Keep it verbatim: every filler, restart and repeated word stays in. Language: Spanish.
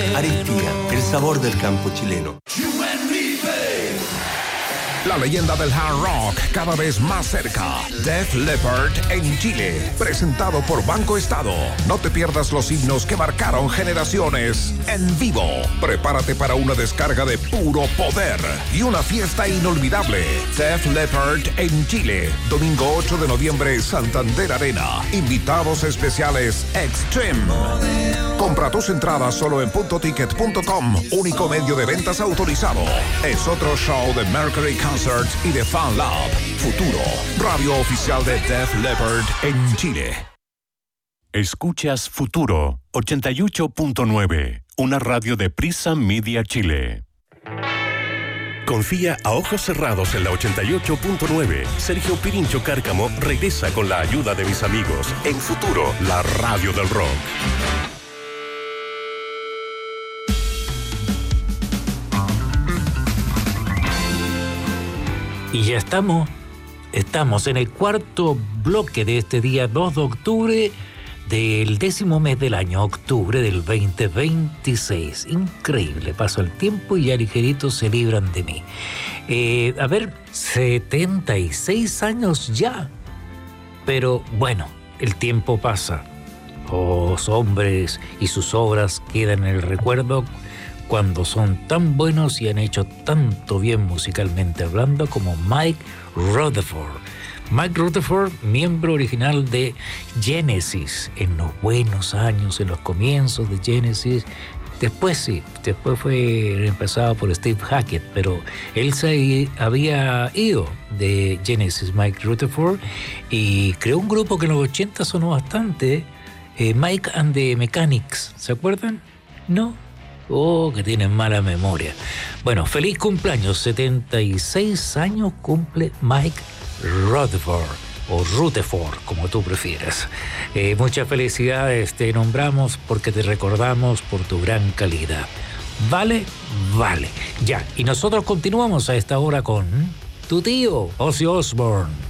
Arequía, el sabor del campo chileno. La leyenda del hard rock cada vez más cerca. Def Leppard en Chile, presentado por Banco Estado. No te pierdas los himnos que marcaron generaciones en vivo. Prepárate para una descarga de puro poder y una fiesta inolvidable. Def Leppard en Chile, domingo ocho de noviembre, Santander Arena. Invitados especiales Extreme. Compra tus entradas solo en punto ticket punto com, único medio de ventas autorizado. Es otro show de Mercury Concerts y de Fan Lab. Futuro, radio oficial de Def Leppard en Chile. Escuchas Futuro ochenta y ocho punto nueve, una radio de Prisa Media Chile. Confía a ojos cerrados en la ochenta y ocho punto nueve. Sergio Pirincho Cárcamo regresa con la ayuda de mis amigos en Futuro, la radio del rock. Y ya estamos, estamos en el cuarto bloque de este día dos de octubre del décimo mes del año, octubre del veinte veintiséis. Increíble, paso el tiempo y ya ligeritos se libran de mí. Eh, a ver, setenta y seis años ya. Pero bueno, el tiempo pasa. Los hombres y sus obras quedan en el recuerdo cuando son tan buenos y han hecho tanto bien musicalmente hablando como Mike Rutherford. Mike Rutherford, miembro original de Genesis, en los buenos años, en los comienzos de Genesis. Después sí, después fue reemplazado por Steve Hackett, pero él se había ido de Genesis, Mike Rutherford, y creó un grupo que en los ochenta sonó bastante, eh, Mike and the Mechanics, ¿se acuerdan? ¿No? Oh, que tienen mala memoria. Bueno, feliz cumpleaños, setenta y seis años cumple Mike Rutherford, o Rutherford, como tú prefieras. Eh, muchas felicidades, te nombramos porque te recordamos por tu gran calidad. ¿Vale? Vale. Ya, y nosotros continuamos a esta hora con tu tío, Ozzy Osbourne.